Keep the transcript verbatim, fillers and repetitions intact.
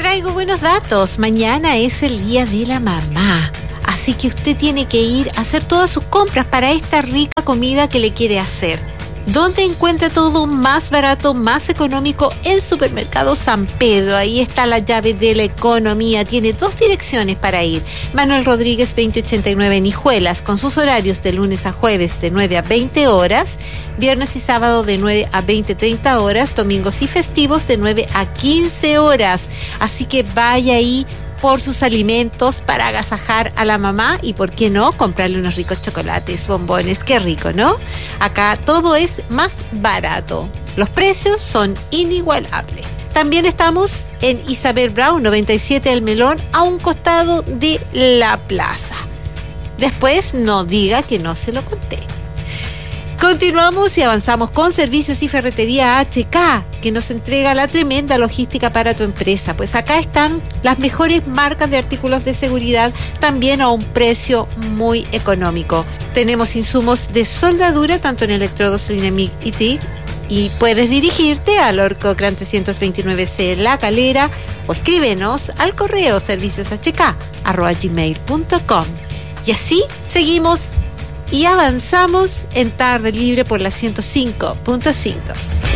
traigo buenos datos. Mañana es el Día de la Mamá. Así que usted tiene que ir a hacer todas sus compras para esta rica comida que le quiere hacer. ¿Dónde encuentra todo más barato, más económico? En Supermercado San Pedro. Ahí está la llave de la economía. Tiene dos direcciones para ir. Manuel Rodríguez veinte ochenta y nueve en Hijuelas, con sus horarios de lunes a jueves de nueve a veinte horas, viernes y sábado de nueve a veinte treinta horas, domingos y festivos de nueve a quince horas. Así que vaya ahí por sus alimentos para agasajar a la mamá y, ¿por qué no?, comprarle unos ricos chocolates, bombones. Qué rico, ¿no? Acá todo es más barato. Los precios son inigualables. También estamos en Isabel Brown noventa y siete El Melón, a un costado de la plaza. Después no diga que no se lo conté. Continuamos y avanzamos con Servicios y Ferretería H K, que nos entrega la tremenda logística para tu empresa. Pues acá están las mejores marcas de artículos de seguridad, también a un precio muy económico. Tenemos insumos de soldadura, tanto en electrodos, Linamic y T I C, y puedes dirigirte al Orcocran trescientos veintinueve C La Calera o escríbenos al correo servicioshk arroba gmail punto com. Y así seguimos y avanzamos en Tarde Libre por la ciento cinco punto cinco.